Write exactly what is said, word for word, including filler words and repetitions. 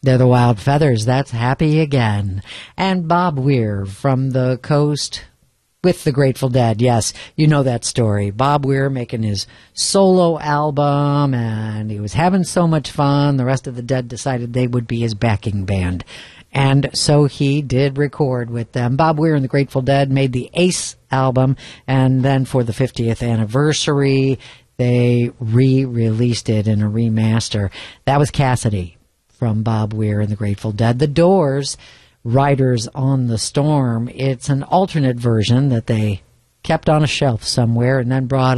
They're the Wild Feathers. That's Happy Again. And Bob Weir from the Coast with the Grateful Dead. Yes, you know that story. Bob Weir making his solo album, and he was having so much fun. The rest of the Dead decided they would be his backing band. And so he did record with them. Bob Weir and the Grateful Dead made the Ace album, and then for the fiftieth anniversary, they re-released it in a remaster. That was Cassidy from Bob Weir and the Grateful Dead. The Doors, Riders on the Storm. It's an alternate version that they kept on a shelf somewhere and then brought